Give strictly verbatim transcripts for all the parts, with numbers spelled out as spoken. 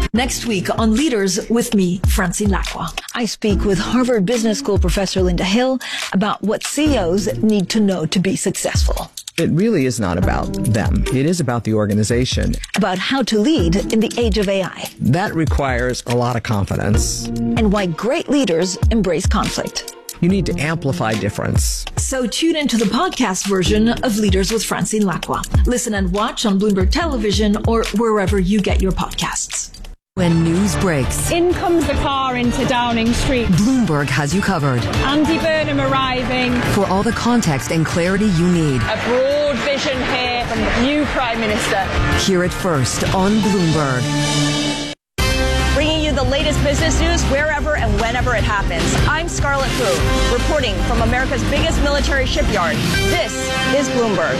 Next week on Leaders with me, Francine Lacqua. I speak with Harvard Business School professor Linda Hill about what C E Os need to know to be successful. It really is not about them. It is about the organization. About how to lead in the age of A I. That requires a lot of confidence. And why great leaders embrace conflict. You need to amplify difference. So tune into the podcast version of Leaders with Francine Lacqua. Listen and watch on Bloomberg Television or wherever you get your podcasts. When news breaks, in comes the car into Downing Street. Bloomberg has you covered. Andy Burnham arriving. For all the context and clarity you need. A broad vision here from the new Prime Minister. Hear it first on Bloomberg. Bringing you the latest business news wherever and whenever it happens. I'm Scarlett Fu, reporting from America's biggest military shipyard. This is Bloomberg.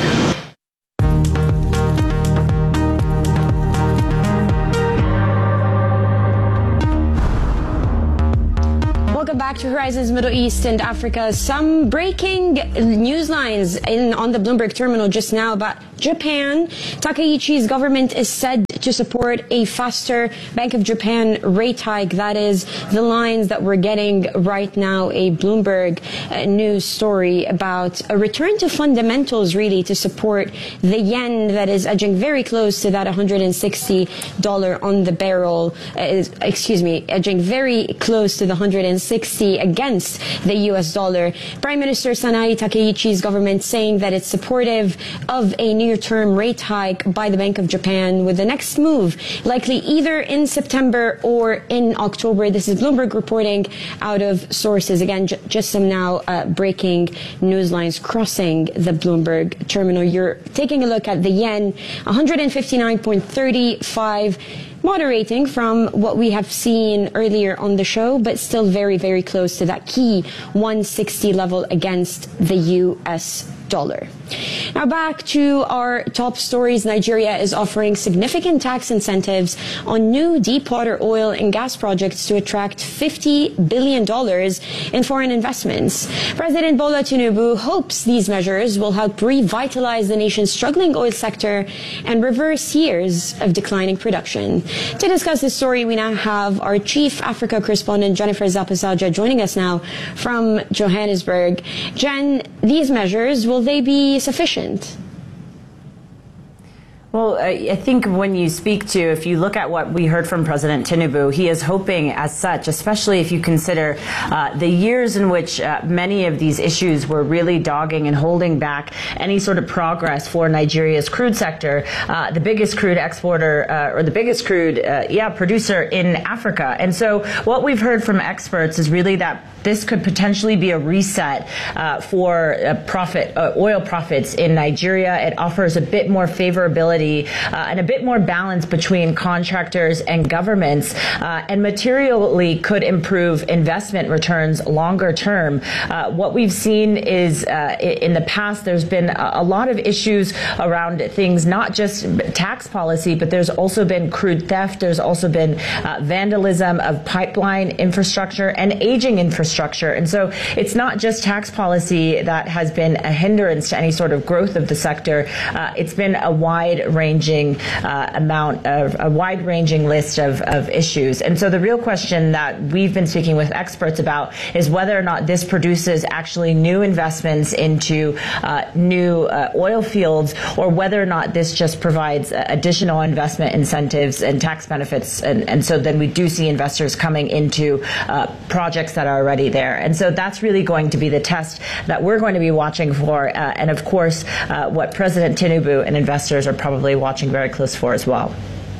Welcome back to Horizons Middle East and Africa. Some breaking news lines in on the Bloomberg terminal just now about Japan. Takaichi's government is said to support a faster Bank of Japan rate hike. That is the lines that we're getting right now. A Bloomberg uh, news story about a return to fundamentals, really, to support the yen that is edging very close to that one hundred sixty dollars on the barrel. Uh, is, excuse me, edging very close to the one hundred sixty against the U S dollar. Prime Minister Sanae Takaichi's government saying that it's supportive of a near-term rate hike by the Bank of Japan, with the next move likely either in September or in October. This is Bloomberg reporting out of sources. Again, j- just some now uh, breaking news lines crossing the Bloomberg terminal. You're taking a look at the yen, one hundred fifty-nine point three five. Moderating from what we have seen earlier on the show, but still very, very close to that key one sixty level against the U S dollar. Now back to our top stories. Nigeria is offering significant tax incentives on new deepwater oil and gas projects to attract fifty billion dollars in foreign investments. President Bola Tinubu hopes these measures will help revitalize the nation's struggling oil sector and reverse years of declining production. To discuss this story, we now have our chief Africa correspondent, Jennifer Zapasaja, joining us now from Johannesburg. Jen, these measures, will they be sufficient? Well, I think when you speak to, if you look at what we heard from President Tinubu, he is hoping as such, especially if you consider uh, the years in which uh, many of these issues were really dogging and holding back any sort of progress for Nigeria's crude sector, uh, the biggest crude exporter uh, or the biggest crude, uh, yeah, producer in Africa. And so what we've heard from experts is really that this could potentially be a reset uh, for uh, profit, uh, oil profits in Nigeria. It offers a bit more favorability Uh, and a bit more balance between contractors and governments, uh, and materially could improve investment returns longer term. Uh, what we've seen is uh, in the past, there's been a, a lot of issues around things, not just tax policy, but there's also been crude theft. There's also been uh, vandalism of pipeline infrastructure and aging infrastructure. And so it's not just tax policy that has been a hindrance to any sort of growth of the sector. Uh, it's been a wide ranging uh, amount of a wide ranging list of, of issues. And so the real question that we've been speaking with experts about is whether or not this produces actually new investments into uh, new uh, oil fields, or whether or not this just provides uh, additional investment incentives and tax benefits. And, and so then we do see investors coming into uh, projects that are already there. And so that's really going to be the test that we're going to be watching for. Uh, and of course, uh, what President Tinubu and investors are probably watching very close for as well.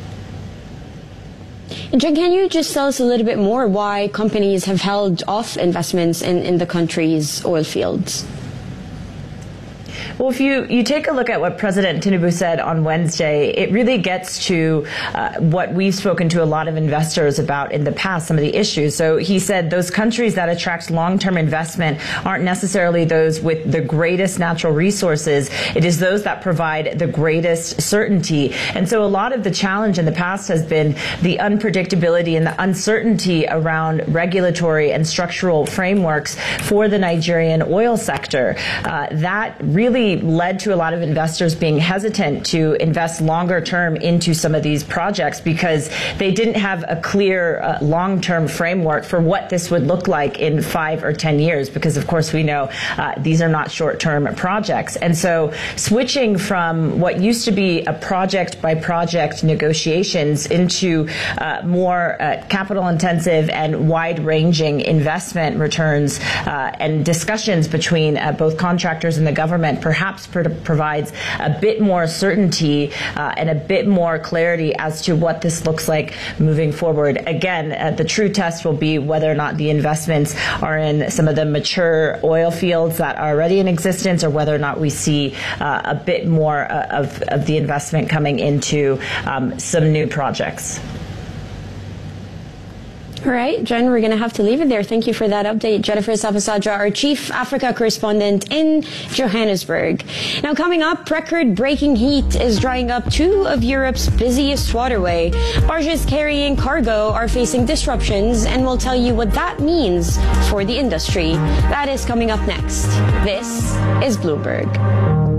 And Jen, can you just tell us a little bit more why companies have held off investments in, in the country's oil fields? Well, if you, you take a look at what President Tinubu said on Wednesday, it really gets to uh, what we've spoken to a lot of investors about in the past, some of the issues. So he said those countries that attract long-term investment aren't necessarily those with the greatest natural resources. It is those that provide the greatest certainty. And so a lot of the challenge in the past has been the unpredictability and the uncertainty around regulatory and structural frameworks for the Nigerian oil sector. Uh, that really certainly led to a lot of investors being hesitant to invest longer term into some of these projects because they didn't have a clear uh, long-term framework for what this would look like in five or ten years, because of course we know uh, these are not short-term projects. And so switching from what used to be a project by project negotiations into uh, more uh, capital intensive and wide-ranging investment returns uh, and discussions between uh, both contractors and the government perhaps pro- provides a bit more certainty uh, and a bit more clarity as to what this looks like moving forward. Again, uh, the true test will be whether or not the investments are in some of the mature oil fields that are already in existence, or whether or not we see uh, a bit more uh, of, of the investment coming into um, some new projects. All right, Jen, we're going to have to leave it there. Thank you for that update. Jennifer Sabasadra, our Chief Africa Correspondent in Johannesburg. Now, coming up, record-breaking heat is drying up two of Europe's busiest waterway. Barges carrying cargo are facing disruptions, and we'll tell you what that means for the industry. That is coming up next. This is Bloomberg.